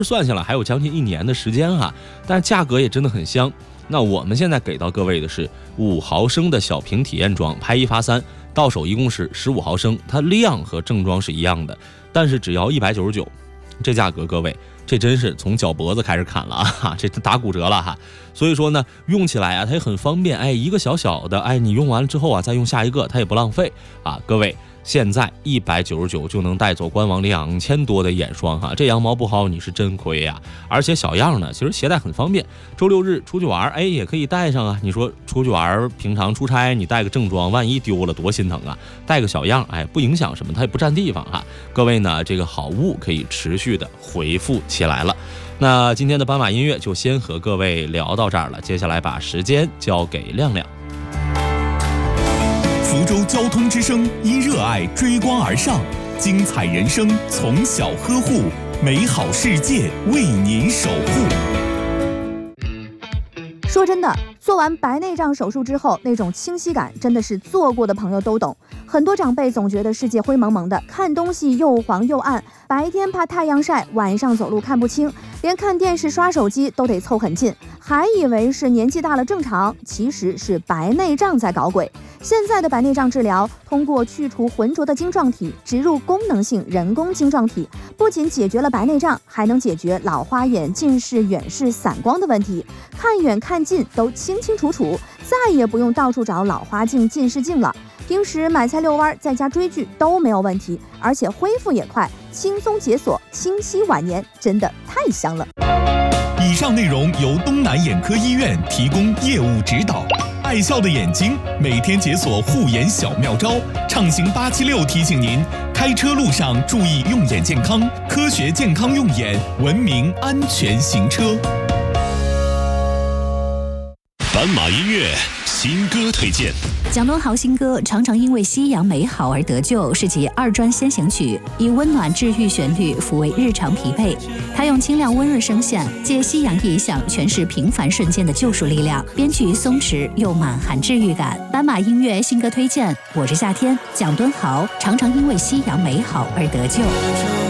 算下来还有将近1年的时间哈，但是价格也真的很香。那我们现在给到各位的是5毫升的小瓶体验装，拍1发3，到手一共是15毫升，它量和正装是一样的，但是只要199，这价格各位，这真是从脚脖子开始砍了啊，这打骨折了哈。所以说呢，用起来啊，它也很方便，一个小小的，你用完了之后啊，再用下一个，它也不浪费啊，各位。现在199就能带走官网2000多的眼霜哈，这羊毛不薅你是真亏呀！而且小样呢，其实携带很方便，周6日出去玩，也可以带上啊。你说出去玩，平常出差你带个正装，万一丢了多心疼啊！带个小样，不影响什么，它也不占地方哈。各位呢，这个好物可以持续的回复起来了。那今天的斑马音乐就先和各位聊到这儿了，接下来把时间交给亮亮。 福州交通之声因热爱追光而上，精彩人生从小呵护，美好世界为您守护。 说真的，做完白内障手术之后，那种清晰感真的是做过的朋友都懂。很多长辈总觉得世界灰蒙蒙的，看东西又黄又暗，白天怕太阳晒，晚上走路看不清，连看电视刷手机都得凑很近，还以为是年纪大了正常，其实是白内障在搞鬼。现在的白内障治疗，通过去除浑浊的晶状体，植入功能性人工晶状体，不仅解决了白内障，还能解决老花眼、近视、远视、散光的问题，看远看近都清清楚楚，再也不用到处找老花镜、近视镜了。平时买菜遛弯，在家追剧都没有问题，而且恢复也快，轻松解锁，清晰晚年，真的太香了。 以上内容由东南眼科医院提供业务指导。爱笑的眼睛，每天解锁护眼小妙招。畅行876提醒您，开车路上注意用眼健康，科学健康用眼，文明安全行车。 斑马音乐新歌推荐。 蒋敦豪新歌《常常因为夕阳美好而得救》是其2专先行曲，以温暖治愈旋律抚慰日常疲惫。他用清亮温润声线，借夕阳意象诠释平凡瞬间的救赎力量，编曲松弛又满含治愈感。斑马音乐新歌推荐，我是夏天，蒋敦豪《常常因为夕阳美好而得救》。